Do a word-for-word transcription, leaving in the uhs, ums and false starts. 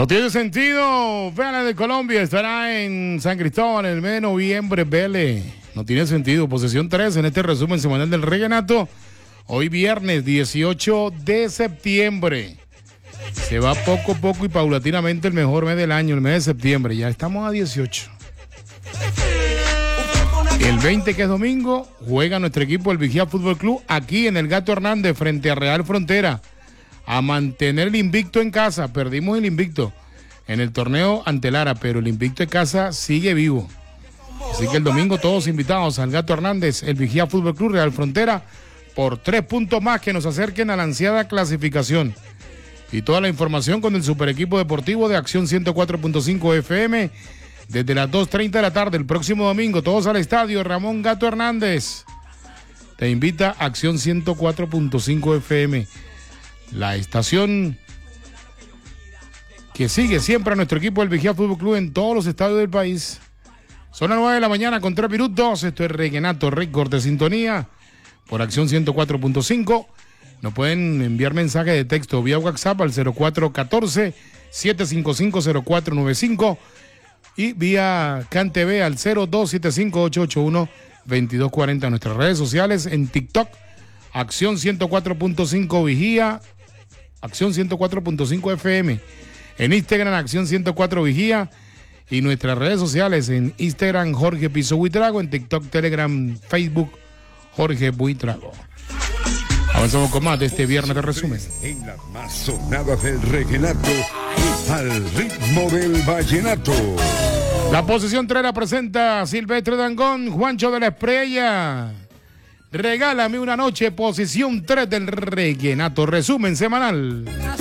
No tiene sentido. Vélez de Colombia estará en San Cristóbal en el mes de noviembre. Vélez. No tiene sentido. Posesión tres en este resumen semanal del Reguenato. Hoy viernes dieciocho de septiembre. Se va poco a poco y paulatinamente el mejor mes del año, el mes de septiembre. Ya estamos a dieciocho. El veinte, que es domingo, juega nuestro equipo, el Vigía Fútbol Club, aquí en el Gato Hernández, frente a Real Frontera, a mantener el invicto en casa. Perdimos el invicto en el torneo ante Lara, pero el invicto en casa sigue vivo. Así que el domingo todos invitados al Gato Hernández, el Vigía Fútbol Club, Real Frontera, por tres puntos más que nos acerquen a la ansiada clasificación. Y toda la información con el super equipo deportivo de Acción ciento cuatro punto cinco F M, desde las dos treinta de la tarde el próximo domingo, todos al estadio Ramón Gato Hernández. Te invita a Acción ciento cuatro punto cinco F M, la estación que sigue siempre a nuestro equipo del Vigía Fútbol Club en todos los estadios del país. Son las nueve de la mañana con tres minutos. Esto es Reguenato Récord de sintonía por Acción ciento cuatro punto cinco. Nos pueden enviar mensaje de texto vía WhatsApp al cero cuatro uno cuatro, siete cinco cinco, cero cuatro nueve cinco y vía CanTV al cero dos siete cinco, ocho ocho uno, dos dos cuatro cero. Nuestras redes sociales en TikTok, Acción ciento cuatro punto cinco Vigía, Acción ciento cuatro punto cinco F M. En Instagram, Acción ciento cuatro Vigía. Y nuestras redes sociales en Instagram, Jorge Piso Buitrago. En TikTok, Telegram, Facebook, Jorge Buitrago. Avanzamos con más de este viernes de resumen. En las más sonadas del Reguenato, al ritmo del vallenato. La posición tres la presenta Silvestre Dangond, Juancho de la Espriella. Regálame una noche, posición tres del Reguenato, resumen semanal.